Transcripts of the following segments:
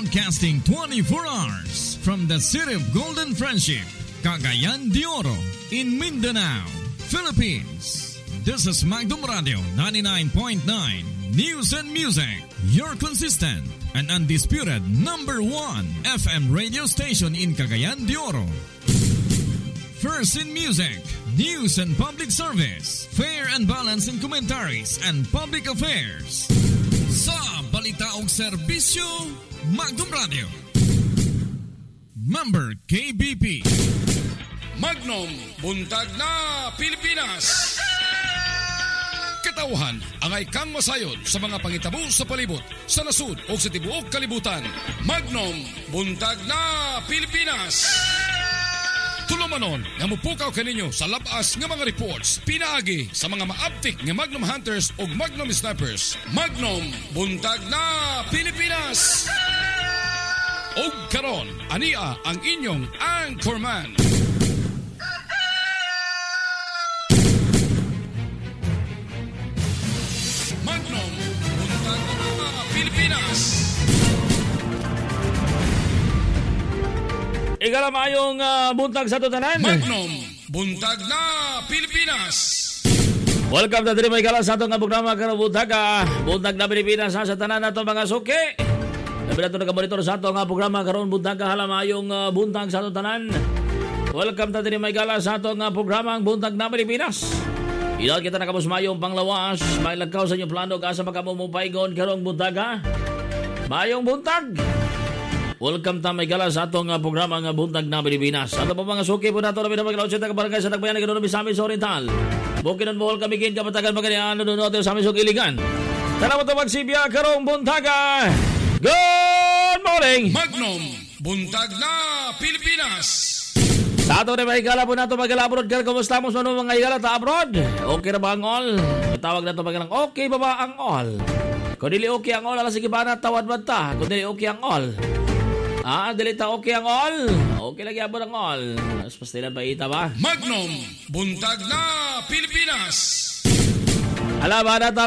Broadcasting 24 hours from the city of Golden Friendship, Cagayan de Oro, in Mindanao, Philippines. This is Magdum Radio 99.9 News and Music, your consistent and undisputed number 1 FM radio station in Cagayan de Oro. First in music, news and public service, fair and balanced in commentaries and public affairs. Sa balita o serbisyo, Magdum Radio. Member KBP. Magnum, buntag na Pilipinas. Katauhan, angay kang masayod sa mga pangitabo sa palibot, sa nasud o sa tibuok kalibutan. Magnum, buntag na Pilipinas. Tulumanon, nga mupukaw kaninyo sa labas nga mga reports, pinaagi sa mga maaptik nga Magnum Hunters o Magnum Snipers. Magnum, buntag na Pilipinas. O karon, ania ang inyong anchorman. Magnum, buntag na Pilipinas. Ikalamayong buntag sa tutanan. Magnum, buntag na Pilipinas. Welcome to the may kalas sa itong programa karong buntag na Pilipinas sa tanan nato mga suki. Labi nato nagkamonitor sa itong programa karong buntag halamayong buntag sa tutanan. Welcome to the may kalas sa itong programa buntag na Pilipinas. Ilan kita nakamusmayong panglawas, may lagkaw sa inyong plano ka sa pagkamumupaygon karong buntag ha. Mayong buntag. Welcome ta may gala sa atong programa nga buntag na Pilipinas. Ato po mga suki po nato na pinamagalaw sa barangay sa Tagbayan na ganoon sa amin sa Oriental. Bukinan mohol kami kin kapatagan magandang ano sa amin sa Iligan. Tanaw to magsibya karong buntaga. Good morning. Magnum, buntag na Pilipinas. Sa ato na may gala po nato magala-abroad ka. Kumusta mo sa mga igala ta abroad? Okay na ba ang all? Tawag na to magalang okay ba ba ang all? Kung dili okay ang all, ala sige ba na tawad ba ta? Kung dili okay ang all. Delita okay ang all. Okay lagi abon ang all. Mas pastilan ba ita ba? Magnum, buntag na Pilipinas. Ala barata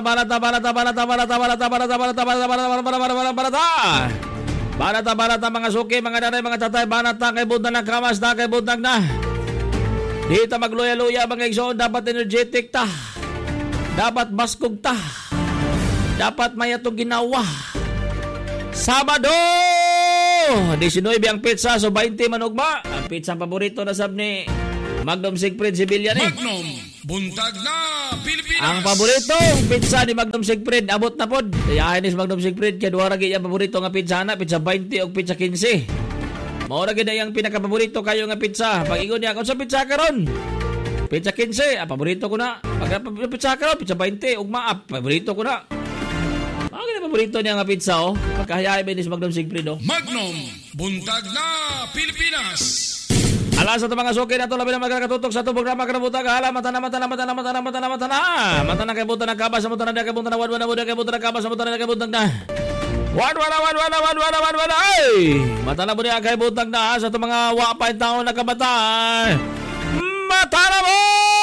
mga suki, mga nanay, mga tatay, banata kay buntag na kamas na kay buntag na. Dito magluya-luya mga igsoon, dapat energetic ta. Dapat baskog ta. Dapat mayatong ginawa. Sabado! 19 ang pizza, so 20 manugma. Ang pizza ang paborito na sab ni Magnum Siegfried Sibilyan eh. Magnum, buntag na Pilipinas. Ang paborito pizza ni Magnum Siegfried, abot na pod. Yahin ni Magnum Siegfried, kaya duwara gaya paborito nga pizza na, pizza 20 o pizza 15. Maura gina yung pinakapaborito kayo nga pizza. Pag-ingon niya, kung sa pizza karon, pizza 15, paborito ko na. Pag pizza karon, pizza 20, ugma, paborito ko na. Paborito niya nga pizza oh. Pagkahayay ba ni si Magnum Siegfried oh. Magnum, buntag na Pilipinas. Alas sa mga suki na to labi na magkakatutok sa itong programa karabutag. Hala, mata na kay buta na kabas sa muta na kay buta na wadwa na kay buta na kabas sa muta na kay buta na wadwa ay mata na po niya kay buta na sa itong mga wapay taon na kabata. Mata na mo.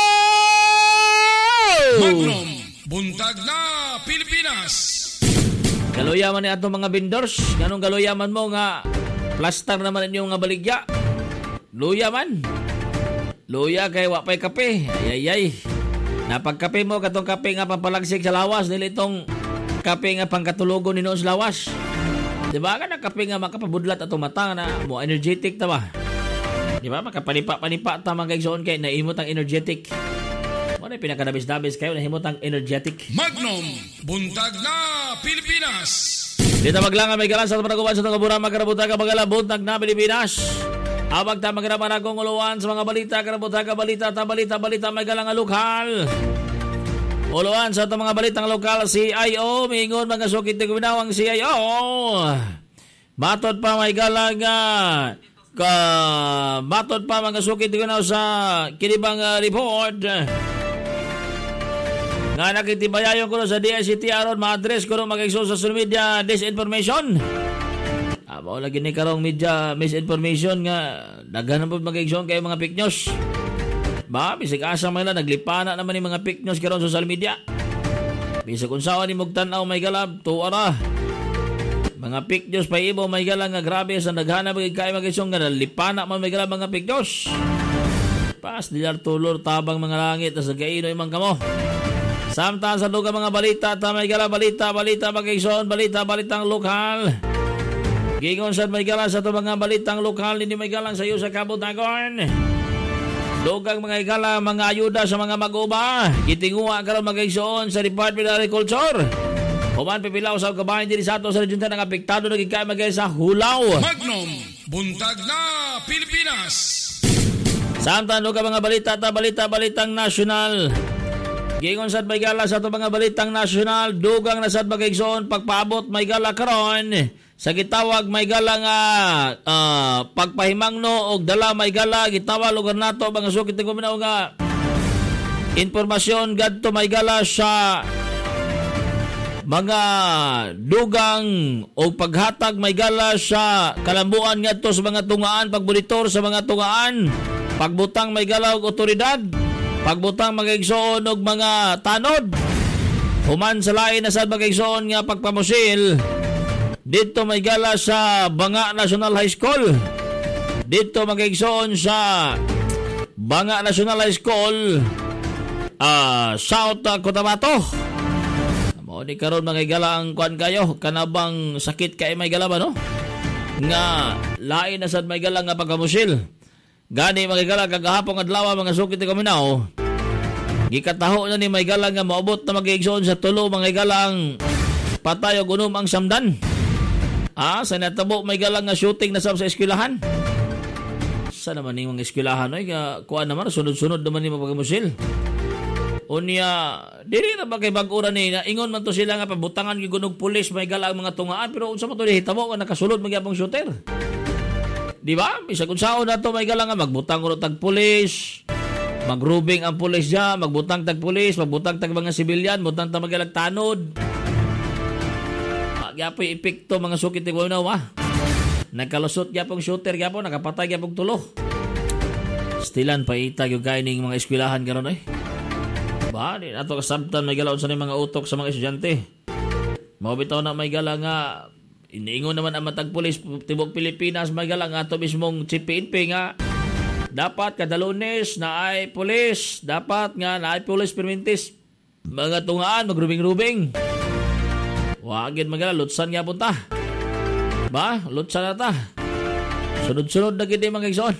Magnum, buntag na Pilipinas. Galuyaman ni ato mga vendors. Ganong galuyaman mo nga plaster naman ninyo nga baligya. Luya man. Luya kay wapay kape. Ay. Napagkape mo katong kape nga pampalagsik sa lawas. Dili itong kape nga pangkatulogon ninoon sa lawas. Diba ka na kape nga makapabudlat atong mata na mo energetic ta ba? Diba makapanipa-panipa ta mga kaigsoon kay naimot ang energetic. Ano yung pinakadabis-dabis kayo na himotang energetic? Magnum, buntag na Pilipinas. Dito maglangan may galas sa panaguban sa tangabura magkarabutaga magala buntag na Pilipinas. Abag ta magraman akong uluan sa mga balita karabutaga balita may galang lokal. Uluan sa itong mga balitang lokal CIO mingon mga sukit na guminawang CIO. Matod pa may galang matod pa mga sukit na ginaw sa kinibang report. Nga nakitibayayon ko sa DICT aron ma-address ko mag-exo sa social media disinformation. Mao lagi ni karong media misinformation nga daghan po mag-exo kay mga fake news. Ba bisig asa man lang naglipana naman ni mga fake news karon sa social media. Bisag unsaon ni mugtan-aw may galab tuwa ra. Mga pikdos pa ibo may gala nga grabe sa naghanap kay magisong nga lipana man may gala mga pikdos. Pas dilar tulor tabang mga langit sa gaino imang kamo. Samtang sa lugar mga balita ta may gala balita magigson balitang lokal. Gingon sad may gala sa to mga balitang lokal hindi may galang sa iyo sa Kabutagon. Dugang mga igala, mga ayuda sa mga mag-uba. Gitinguha karon magigsoon sa Department of Agriculture. Human pipilaw sa kabahin diri sa ato sa region ng apektado na gikay magay sa hulaw. Magnum, buntag na Pilipinas. Samtang lugar mga balitang nasyonal. Gingon sad may gala sa to mga balitang nasyonal. Dugang na sad magigsoon pagpaabot may gala karon. Sa gitawag may gala nga pagpahimangno og dala may gala gitawag lugar nato mga sukit ko minaw nga impormasyon gadto may gala sa mga dugang o paghatag may gala sa kalambuan ngadto sa mga tungaan pagbunitor sa mga tungaan pagbutang may gala og otoridad pagbutang magigsoon og mga tanod human sa lain na sad magigsoon nga pagpamusil. Dito may gala sa Banga National High School. Dito magigsoon sa Banga National High School South Cotabato. Mo ni karon mga gala ang kuan kayo kanabang sakit kay may gala ba no? Nga lain na sad may gala nga pagkamusil. Gani mga gala kagahapon adlaw mga sukit ko minaw. Gikataho na ni may gala nga maabot na magigsoon sa tulo mga galang patay og unom ang samdan. Sa natabo may galang nga shooting na sa eskwelahan. Sa naman yung mga eskwelahan ay kuan naman sunod-sunod naman yung pagkamusil. Unya diri na ba kay bag-ura ni ingon man to sila nga pabutangan gigunog pulis may galang mga tungaan pero unsa man to hitabo nga nakasulod magyapong shooter. Di ba? Bisag unsaon na to may galang nga magbutang uno tag pulis. Magrubing ang pulis diya, magbutang tag pulis, magbutang tag mga sibilyan, butang tag magalag tanod. Gyapoy epekto mga sukit ni Buenaw nagkalusot gyapong shooter gyapon nakapatay gyapong tulo stilan pa itag yung gaining mga eskwelahan karon ba di ato kasabtan may galaon sa mga utok sa mga estudyante mao bitaw na may gala nga iniingon naman ang matag pulis tibok Pilipinas may gala nga ato mismong CPNP nga dapat kada Lunes na ay pulis dapat nga na ay pulis permintis mga tungaan magrubing-rubing. Wagin magala, lutsan nga punta. Ba? Lutsan na ta. Sunod-sunod na gini mga igsoon.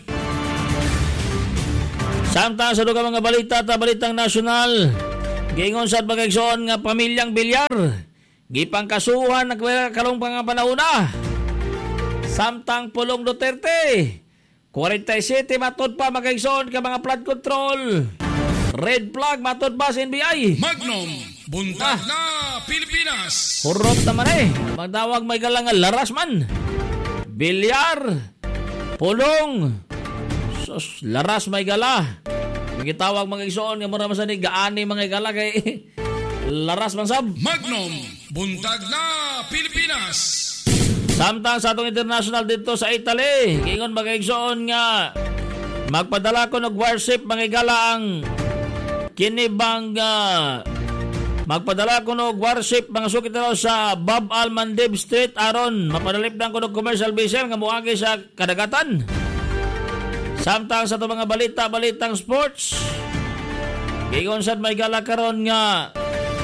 Samtang sa lugar mga balitang nasyonal. Gingon sa mga igsoon nga pamilyang bilyar. Gipang kasuhan nagkalong pang panahuna. Samtang Pulong Duterte. 47 matod pa mga igsoon ka mga flood control. Red flag matod pa sa NBI. Magnum, buntag na Pilipinas. Hurot naman magdawag may galang laras man. Bilyar. Pulong. Sus, laras may gala. Magitawag mga igsoon nga mura masanig gaani mga gala kay laras man sab. Magnum, buntag na Pilipinas. Samtang sa atong international dito sa Italy, gingon mga igsoon nga magpadala ko ng warship mga gala ang kinibang magpadala ko ng warship mga sukit sa Bab al-Mandeb Street aron mapadalip ko ng commercial vessel nga muagi sa kadagatan. Samtang sa ito mga balitang sports gingon sad may gala karon nga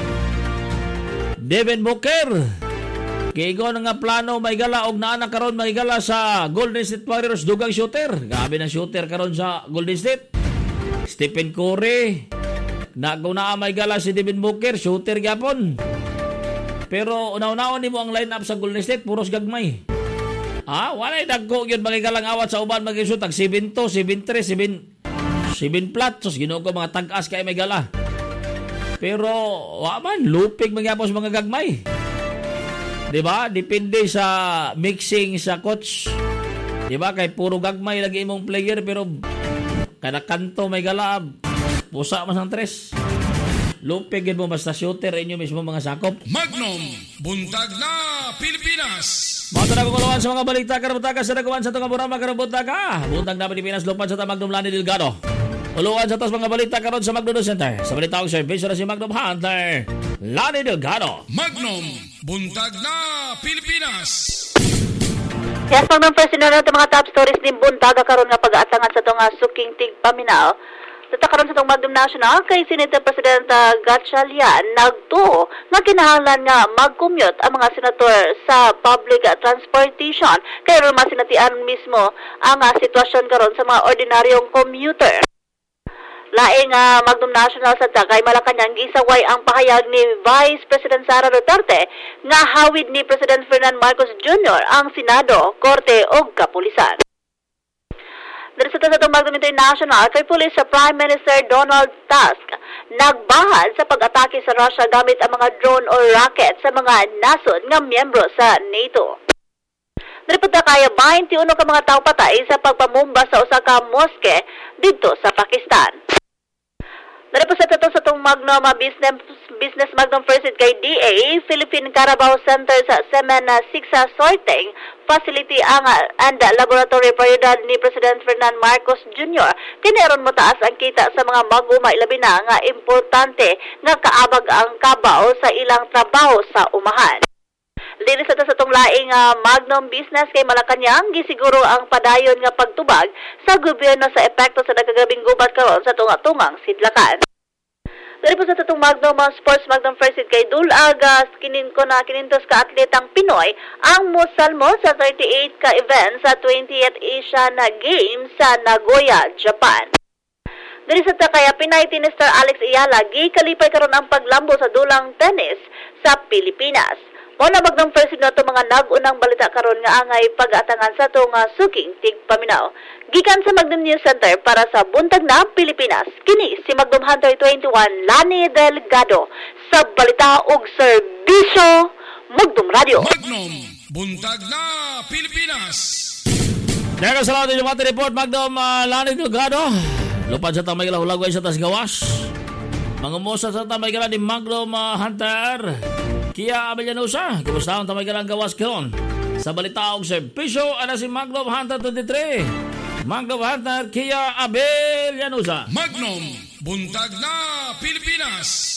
Devin Booker gingon nga plano may gala og naa na karon may gala sa Golden State Warriors dugang shooter. Grabe na shooter karon sa Golden State. Stephen Curry na may gala si Devin Booker, shooter gyapon. Pero unaw-unaw nimo ang line-up sa Golden State, puros gagmay. Walay dagko gyud magigalang awat sa uban magisut tag 7-2, 7-3, 7 flat. Sus Ginoo ko mga tag-as kay may gala. Pero wa man lupig magyapon sa mga gagmay. Di ba? Depende sa mixing sa coach. Di ba? Kay puro gagmay lagi imong player pero kada kanto may gala. Pusa mas ang tres. Lupig mo basta shooter inyo mismo mga sakop. Magnum, buntag na Pilipinas. Mga nagkukuluan sa mga balita karabutaga sa nagawan sa itong programa karabutaga. Buntag na Pilipinas lupan sa Magnum Lani Delgado. Uluan sa tos mga balita karon sa Magnum Center. Sa balita og service na si Magnum Hunter Lani Delgado. Magnum, buntag na Pilipinas. Yes, Magnum, first na natin mga top stories ni Buntaga karon nga pag-aatangan sa itong suking tigpaminaw. Tatakaroon sa itong Magnum National kay Senate President Gatchalian nagtuo nga kinahanglan nga mag-commute ang mga senator sa public transportation. Kaya ron masinatian mismo ang sitwasyon karon sa mga ordinaryong commuter. Laing Magnum National sa Tagay Malacañang gisaway ang pahayag ni Vice President Sara Duterte nga hawid ni President Ferdinand Marcos Jr. ang Senado, Korte ug Kapulisan. Dito sa itong Magnum International kay Police sa Prime Minister Donald Tusk nagbahad sa pag-atake sa Russia gamit ang mga drone o rocket sa mga nasod nga miyembro sa NATO. Naripunta kaya 21 ka mga tao patay sa pagpamumba sa usa ka moske dito sa Pakistan. Naripunta sa itong Magnum Business Magnum First kay DA Philippine Carabao Center sa Semen 6 Sorting Facility and Laboratory Prioridad ni President Ferdinand Marcos Jr. Kineron mo taas ang kita sa mga mag-uma ilabi na nga importante nga kaabag ang kabaw sa ilang trabaho sa umahan. Dili sa itong laing Magnum Business kay Malacañang gisiguro ang padayon nga pagtubag sa gobyerno sa epekto sa nagkagabing gubat karon sa tunga-tungang sidlakan. Dili po sa itong Magnum Sports Magnum First kay Dulag kinintos ka atletang Pinoy ang mosalmo sa 38 ka event sa 20th Asian Games sa Nagoya, Japan. Dili sa kaya Pinay tennis star Alex Ayala gikalipay karon ang paglambo sa dulang tennis sa Pilipinas. Muna Magnum First na ito mga nag-unang balita karon nga angay pag-atangan sa itong suking tigpaminaw. Gikan sa Magnum News Center para sa Buntag na Pilipinas. Kini si Magnum Hunter 21 Lani Delgado sa balita ug serbisyo Magnum Radio. Magnum Buntag na Pilipinas. Daghang salamat sa mga report Magnum Lani Delgado. Lupad sa tamay gala hulagway sa tas gawas. Mangumosa sa tamay gala ni Magnum Hunter Kia Abellanosa, kumusta ang tamay galang gawas karon? Sa balita og serbisyo, ana si Magnum Hunter 23. Magnum Hunter Kia Abellanosa. Magnum Buntag na Pilipinas.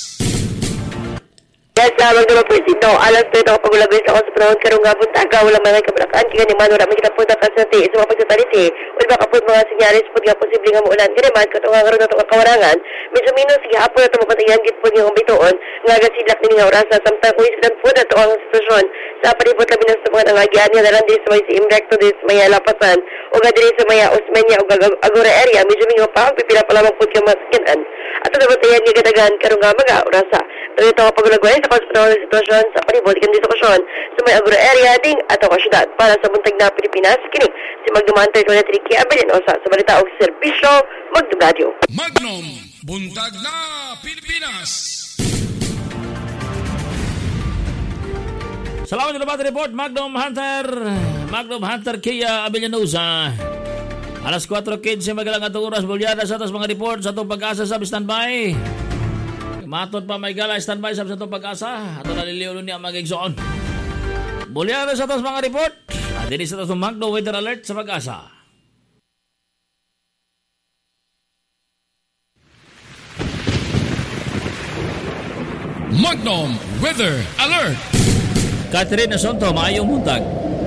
Yes, Magnum First ito. Alas ito ako pagulagay sa konsuprahon karong nga buntaga. Walang mga kabalakaan. Kaya ni Mano namin kinapunta ka sa ti. Sa mga pagsataliti. Wala baka po mga sinyaris po nga posible nga muulan. Kaya naman, kung nga karoon na itong kawarangan, medyo minus, sige hapon na ito mapatayan git po yung bitoon. Nga gasidlak ni nga orasa. Samtang kuisidan po na ito ang sitwasyon. Sa palibot labi ng sa mga nangagian niya na lang din sa may si Imrecto din sa maya lapasan. O nga din sa maya Osmeña o Agora area. Medyo mingo pa ang pipila pa lamang po yung maskinan. At ito mapatayan nga gadagan karong nga mga orasa. Ito ito ang pagulagay sa konsuprahon ng sitwasyon sa palibot ikan disokasyon sa may Agora area ding ato ka syudad. Para sa Buntag na Pilipinas, kini si Magnum Hunter 23 Kia Abellanosa sa balita og serbisyo Magnum Radio. Magnum Buntag na Pilipinas. Salamat sa mga report Magnum Hunter Kia Abellanosa. Alas 4:15 magalang atong oras bulyada sa atas mga report sa atong pag-asa sa standby. Matot pa may gala standby sa atong pag-asa. Ato naliliw ni ang mag-igsoon. Bulyada sa atas mga report. At din sa atas Magnum Weather Alert sa pag-asa. Magnum Weather Alert. Catherine Nasonto, maayong buntag.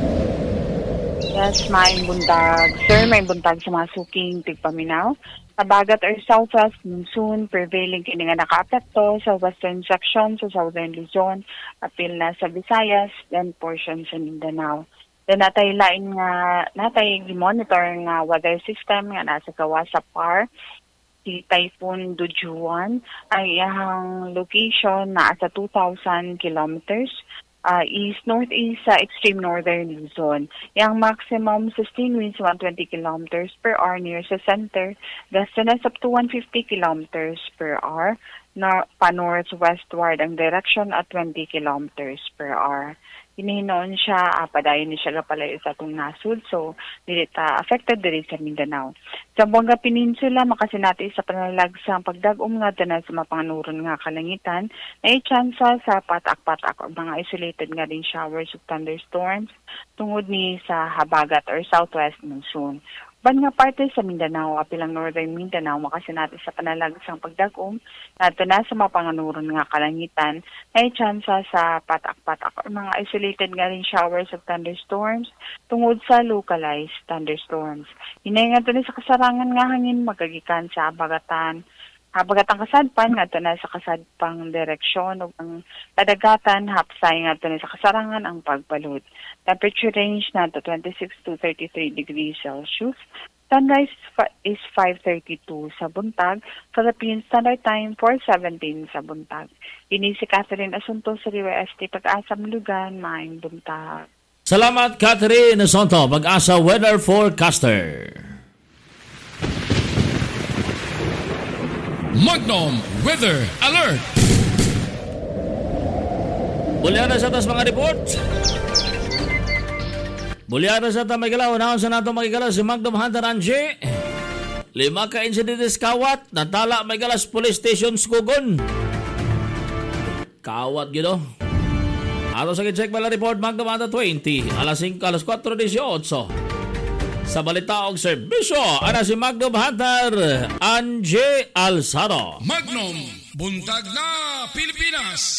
Yes, maayong buntag. Sir, may buntag sa mga suking tigpaminaw. Habagat or southwest monsoon prevailing kini nga nakaapekto sa western section sa southern Luzon, apil na sa Visayas, then portion sa Mindanao. Then natay monitor nga weather system nga nasa gawas sa PAR. Si Typhoon Dujuan ay iyang location na sa 2,000 kilometers east-northeast sa extreme northern Luzon. Yang maximum sustained winds 120 kilometers per hour near sa center, gustiness up to 150 kilometers per hour, pa-northwestward ang direction at 20 kilometers per hour. Hinihinoon siya, padayon ni siya palayo sa itong nasud, so dilita affected diri sa Mindanao. Sa Buanga Peninsula, makasinati sa panalagsang pagdagom nga tanan sa mapanganuron nga kalangitan, may tsansa sa patak-patak o mga isolated nga din showers of thunderstorms tungod ni sa habagat or southwest monsoon. ban nga parte sa Mindanao, apilang Northern Mindanao, makasinati sa panalagsang pagdagom, nato na sa mapanganuron nga kalangitan, ay tsansa sa patak-patak or mga isolated nga rin showers of thunderstorms tungod sa localized thunderstorms. Hinay nga to sa kasarangan nga hangin magagikan sa Habagatan kasadpan nga to na sa kasadpang direksyon o ang kadagatan hapsay nga to na sa kasarangan ang pagbalod. Temperature range na to 26 to 33 degrees Celsius. Sunrise is 5:32 sa buntag. Philippine Standard Time 4:17 sa buntag. Ini si Catherine Asunto sa Riwa ST Pag-asa Mulugan, maayong buntag. Salamat Catherine Asunto, Pag-asa Weather Forecaster. Magnum Weather Alert! Bulyara sa tas mga report. Bulyara sa ta magalaw. Naon sa nato magigalaw si Magnum Hunter Angie. 5 ka insidentes kawat. Natala magalas police station Sugugon. Kawat gino. Ato sa check bala report Magnum Hunter 20. Alas 5, alas 4:18. Sa balita og serbisyo, ana si Magnum Hunter Angie Alzaro. Magnum Buntag na Pilipinas!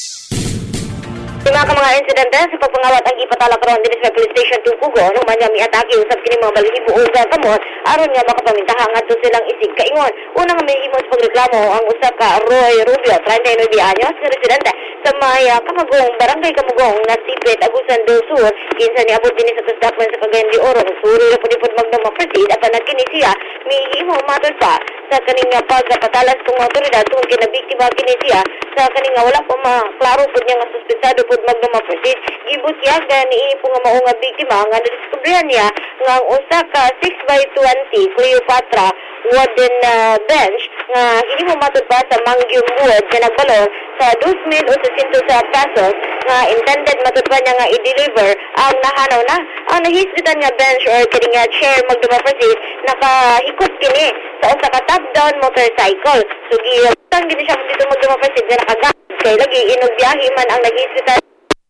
Mga mga insidente sa pagpangawat ang ipatala karon din sa police station Tukugo nung manya miatake usab kini mga balahibo o kamot aron nga makapamintaha ngadto silang isig kaingon. Unang mahimo sa pagreklamo ang usa ka Roy Rubio, 39 anyos, nga residente sa Maya Kamagong, Barangay Kamagong, Nasipit, Agusan del Sur. Kinsa niabot din sa Tasdakman sa Cagayan de Oro. Suri na po Magnum Proceed apan nagkini siya mihimo matod pa sa kaning pagpatalas kung otoridad tungkol kinabiktima kini siya sa kaning wala pa maklaro pud niya nga suspensado pud Magnum Proceed. Gibutyagan ni po nga mao nga biktima nga nadiskubrihan niya nga ang usa ka 6x20 Cleopatra wooden bench nga hindi mo matod pa sa Mangyum Wood na nagbalor sa 2,800 pesos nga intended matod pa niya nga i-deliver ang nahanaw na ang nahisbitan nga bench or kini nga chair Magnum Proceed nakahikot kini sa usa ka top-down motorcycle. So gitang gini siya dito Magnum Proceed nga nakagamit kay lagi inugbiyahe man ang nahisbitan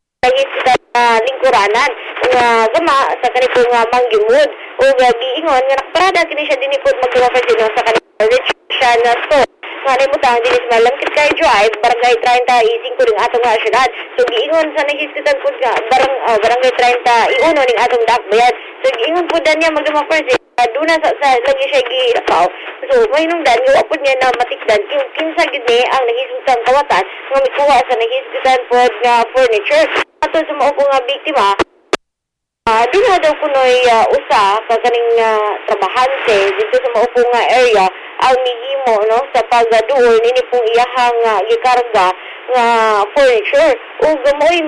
lingkuranan nga gama sa kanipong Mangyum Wood o giingon nga nakaparada kini siya dinipod Magnum Proceed sa kanipong Richard na store nga nimutang dinis Malangkit kay Drive, Barangay 30 ring atong syudad. So giingon sa naghisitan pud nga Barangay 30 iuno ning atong dakbayan. So giingon pud niya Magnum Proceed duna sa lagi siya gilapaw. So mahinungdan nga pud niya na matikdan kinsa gid ni ang naghisitan kawatan nga mikuha sa naghisitan pud nga furniture. Ato sa mao nga biktima dito daw kunoy usa ka kaning trabahante dito sa maupo nga area ang mihimo no sa pagduol nini pong iyahang gikarga nga furniture ug moy